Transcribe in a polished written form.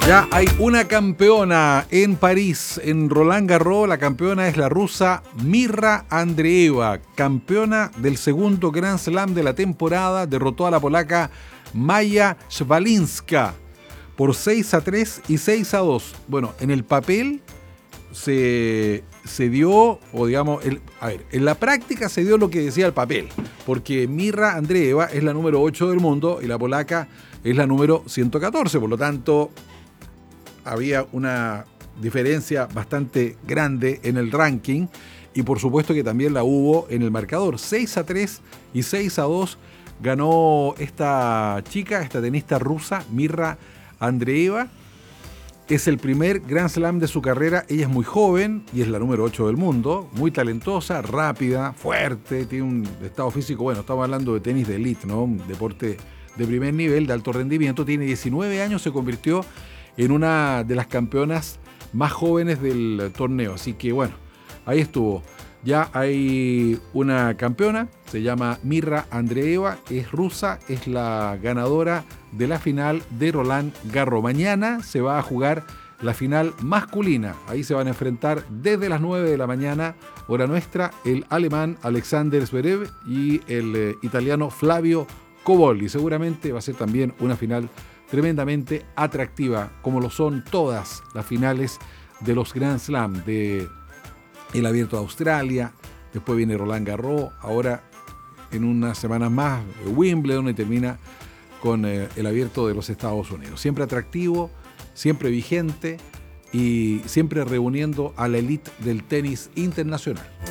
Ya hay una campeona en París, en Roland Garros. La campeona es la rusa Mirra Andreeva, campeona del segundo Grand Slam de la temporada. Derrotó a la polaca Maya Szwalinska por 6-3 y 6-2. Bueno, en el papel se dio, o digamos, en la práctica se dio lo que decía el papel, porque Mirra Andreeva es la número 8 del mundo y la polaca es la número 114, por lo tanto había una diferencia bastante grande en el ranking y por supuesto que también la hubo en el marcador. 6-3 y 6-2 ganó esta chica, esta tenista rusa, Mirra Andreeva. Es el primer Grand Slam de su carrera. Ella es muy joven y es la número 8 del mundo, muy talentosa, rápida, fuerte, tiene un estado físico, bueno, estamos hablando de tenis de elite, ¿no? Un deporte de primer nivel, de alto rendimiento. Tiene 19 años, se convirtió en una de las campeonas más jóvenes del torneo. Así que bueno, ahí estuvo. Ya hay una campeona, se llama Mirra Andreeva, es rusa, es la ganadora de la final de Roland Garros. Mañana se va a jugar la final masculina. Ahí se van a enfrentar desde las 9 de la mañana, hora nuestra, el alemán Alexander Zverev y el italiano Flavio Cobolli. Seguramente va a ser también una final tremendamente atractiva, como lo son todas las finales de los Grand Slam, de el Abierto de Australia, después viene Roland Garros, ahora en unas semanas más Wimbledon y termina con el Abierto de los Estados Unidos. Siempre atractivo, siempre vigente y siempre reuniendo a la élite del tenis internacional.